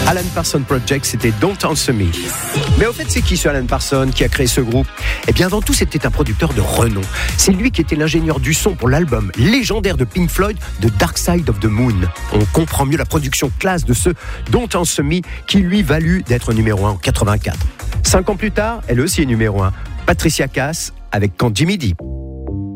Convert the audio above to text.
Alan Parsons Project, c'était Don't Answer Me. Mais au fait, c'est qui ce Alan Parsons qui a créé ce groupe ? Eh bien, avant tout, c'était un producteur de renom. C'est lui qui était l'ingénieur du son pour l'album légendaire de Pink Floyd, The Dark Side of the Moon. On comprend mieux la production classe de ce Don't Answer Me qui lui valut d'être numéro 1 en 84. 5 ans plus tard, elle aussi est numéro 1. Patricia Cass avec Quand Jimmy dit.